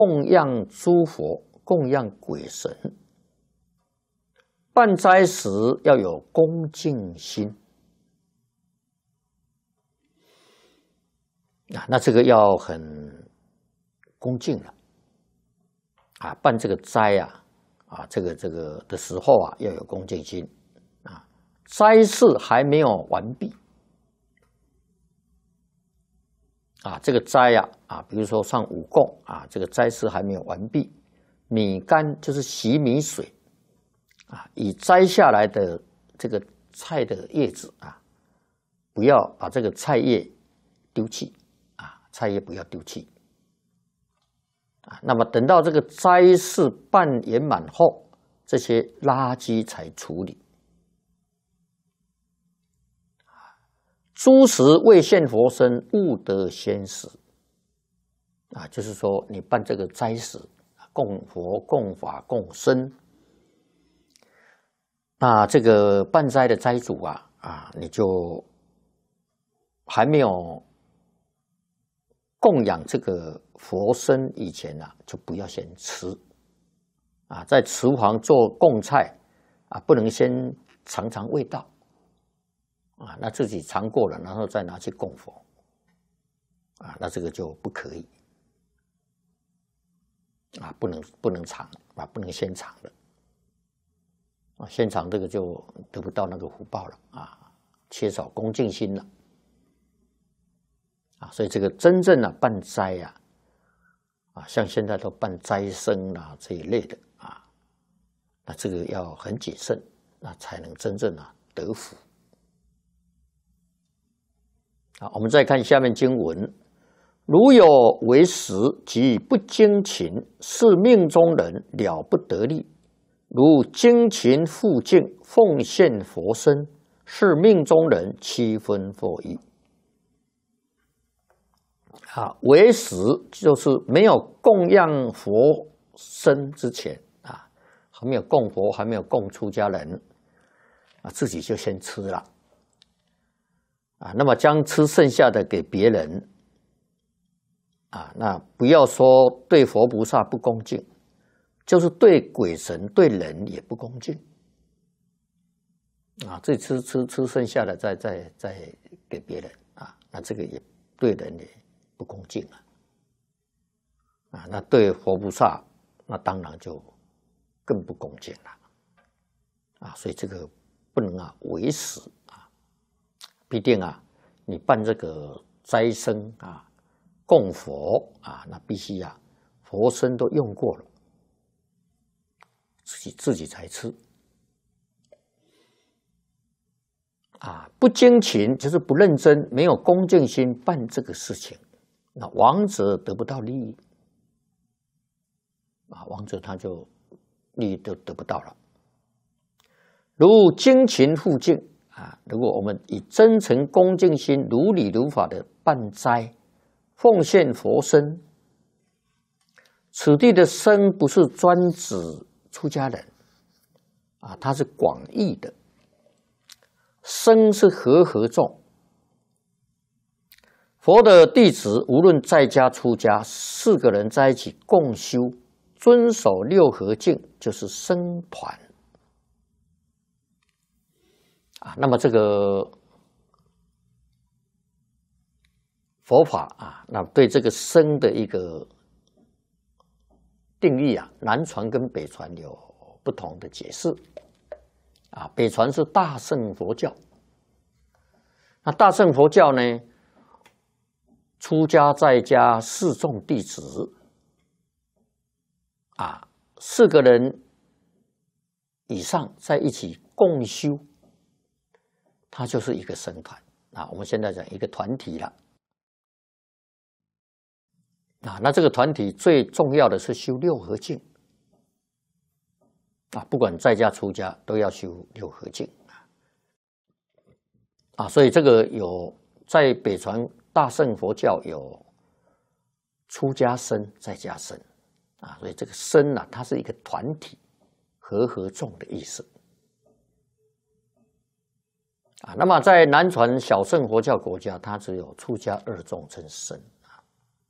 供养诸佛，供养鬼神。办斋时要有恭敬心啊，那这个要很恭敬了啊。办这个斋这个的时候要有恭敬心啊。斋事还没有完毕啊，这个斋比如说上五供这个斋事还没有完毕，米干就是洗米水以摘下来的这个菜的叶子不要把这个菜叶丢弃菜叶不要丢弃那么等到这个斋事办圆满后，这些垃圾才处理。诸食未现佛身，勿得先食就是说你办这个斋食，供佛、供法、供僧。那这个办斋的斋主你就还没有供养这个佛身以前就不要先吃在厨房做供菜不能先尝尝味道那自己尝过了，然后再拿去供佛那这个就不可以不能尝不能先尝的。现场这个就得不到那个福报了缺少恭敬心了所以这个真正办斋像现在都办斋僧这一类的那这个要很谨慎才能真正得福我们再看下面经文：如有为食及不精勤，是命中人了不得力。如精勤复敬，奉献佛身，是命中人七分佛意。为食就是没有供养佛身之前还没有供佛，还没有供出家人自己就先吃了那么将吃剩下的给别人那不要说对佛菩萨不恭敬，就是对鬼神对人也不恭敬自己吃剩下的再给别人那这个也对人也不恭敬那对佛菩萨那当然就更不恭敬了所以这个不能为食必定你办这个斋僧供佛那必须佛身都用过了，自己才吃不精勤就是不认真，没有恭敬心办这个事情，那亡者得不到利益亡者他就利益都得不到了。如精勤复敬如果我们以真诚恭敬心如理如法的办斋奉献佛身，此地的身不是专指出家人它是广义的，身是和众，佛的弟子无论在家出家，4个人在一起共修，遵守6合敬，就是僧团那么这个佛法那对这个僧的一个定义南传跟北传有不同的解释北传是大乘佛教，那大乘佛教呢，出家在家4众弟子4个人以上在一起共修，它就是一个僧团我们现在讲一个团体了那这个团体最重要的是修6合敬不管在家出家都要修6合敬所以这个有在北传大乘佛教有出家僧在家僧所以这个僧它是一个团体和众的意思那么在南传小乘佛教国家，它只有出家2众称僧